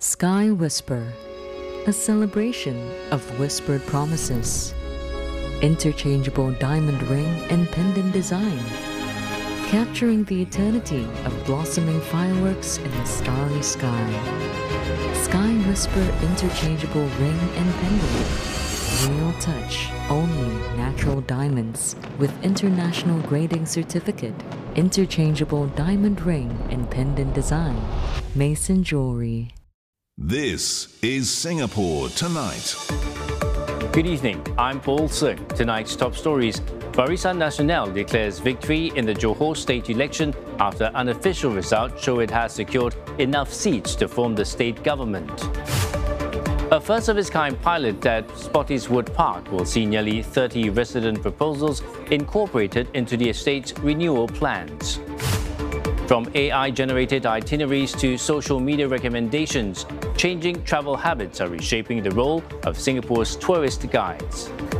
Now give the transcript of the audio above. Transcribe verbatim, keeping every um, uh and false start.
Sky Whisper, a celebration of whispered promises. Interchangeable diamond ring and pendant design, capturing the eternity of blossoming fireworks in the starry sky. Sky Whisper interchangeable ring and pendant. Real touch, only natural diamonds with international grading certificate. Interchangeable diamond ring and pendant design. Mason Jewelry. This is Singapore Tonight. Good evening, I'm Paul Sung. Tonight's top stories. Barisan Nasional declares victory in the Johor state election after unofficial results show it has secured enough seats to form the state government. A first-of-its-kind pilot at Spottiswoode Park will see nearly thirty resident proposals incorporated into the estate's renewal plans. From A I-generated itineraries to social media recommendations, changing travel habits are reshaping the role of Singapore's tourist guides.